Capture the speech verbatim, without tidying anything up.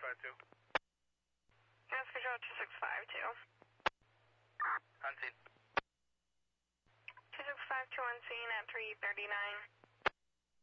five two. Mass Control two six five two. On scene. two six five two on scene at three thirty-nine.